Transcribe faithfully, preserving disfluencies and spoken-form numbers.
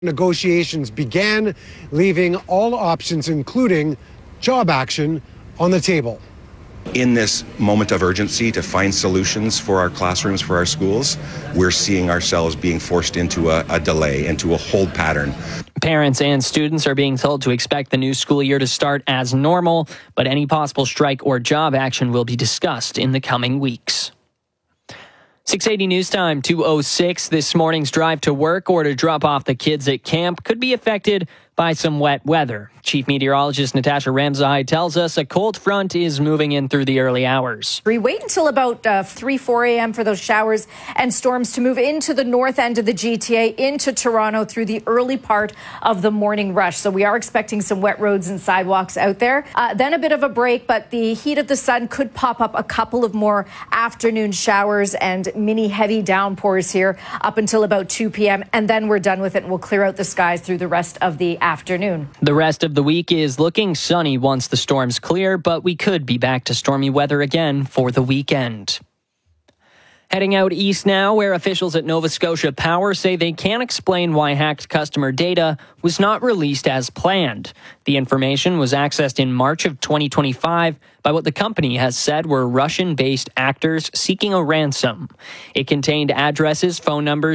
Negotiations began, leaving all options, including job action, on the table. In this moment of urgency to find solutions for our classrooms, for our schools, we're seeing ourselves being forced into a, a delay, into a hold pattern. Parents and students are being told to expect the new school year to start as normal, but any possible strike or job action will be discussed in the coming weeks. six eighty News Time, two oh six. This morning's drive to work or to drop off the kids at camp could be affected by some wet weather. Chief Meteorologist Natasha Ramzai tells us a cold front is moving in through the early hours. We wait until about uh, three, four a.m. for those showers and storms to move into the north end of the G T A, into Toronto through the early part of the morning rush. So we are expecting some wet roads and sidewalks out there. Uh, then a bit of a break, but the heat of the sun could pop up a couple of more afternoon showers and mini heavy downpours here up until about two p.m. And then we're done with it and we'll clear out the skies through the rest of the afternoon. The rest of the week is looking sunny once the storms clear, but we could be back to stormy weather again for the weekend. Heading out east now, where officials at Nova Scotia Power say they can't explain why hacked customer data was not released as planned. The information was accessed in March of twenty twenty-five by what the company has said were Russian-based actors seeking a ransom. It contained addresses, phone numbers,